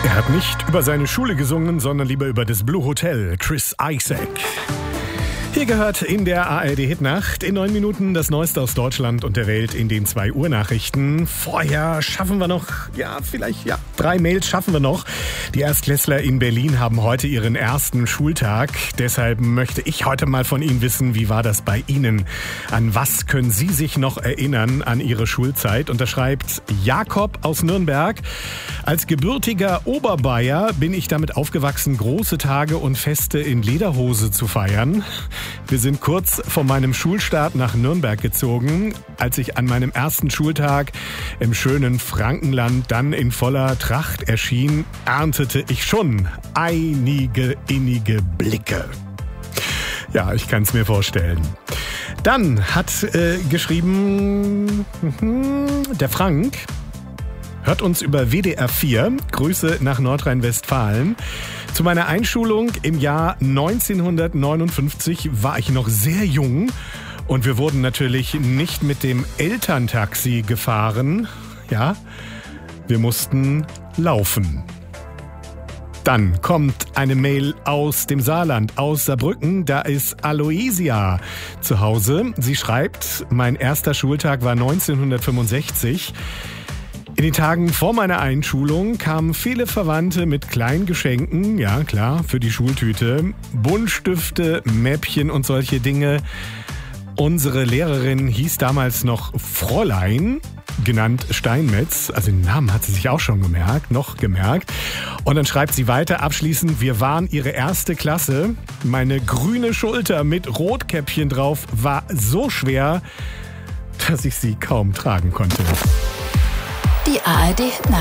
Er hat nicht über seine Schule gesungen, sondern lieber über das Blue Hotel. Chris Isaak. Hier gehört in der ARD-Hitnacht in 9 Minuten das Neueste aus Deutschland und der Welt in den 2 Uhr Nachrichten. Vorher schaffen wir noch, 3 Mails schaffen wir noch. Die Erstklässler in Berlin haben heute ihren ersten Schultag. Deshalb möchte ich heute mal von Ihnen wissen, wie war das bei Ihnen? An was können Sie sich noch erinnern an Ihre Schulzeit? Und da schreibt Jakob aus Nürnberg: Als gebürtiger Oberbayer bin ich damit aufgewachsen, große Tage und Feste in Lederhose zu feiern. Wir sind kurz vor meinem Schulstart nach Nürnberg gezogen. Als ich an meinem ersten Schultag im schönen Frankenland dann in voller Tracht erschien, erntete ich schon einige innige Blicke. Ja, ich kann es mir vorstellen. Dann hat geschrieben der Frank. Hört uns über WDR 4. Grüße nach Nordrhein-Westfalen. Zu meiner Einschulung im Jahr 1959 war ich noch sehr jung und wir wurden natürlich nicht mit dem Elterntaxi gefahren. Ja, wir mussten laufen. Dann kommt eine Mail aus dem Saarland, aus Saarbrücken. Da ist Aloysia zu Hause. Sie schreibt: Mein erster Schultag war 1965. In den Tagen vor meiner Einschulung kamen viele Verwandte mit kleinen Geschenken, ja klar, für die Schultüte, Buntstifte, Mäppchen und solche Dinge. Unsere Lehrerin hieß damals noch Fräulein, genannt Steinmetz, also den Namen hat sie sich auch schon gemerkt. Und dann schreibt sie weiter abschließend: Wir waren ihre erste Klasse. Meine grüne Schulter mit Rotkäppchen drauf war so schwer, dass ich sie kaum tragen konnte. Die ARD-Hitnacht.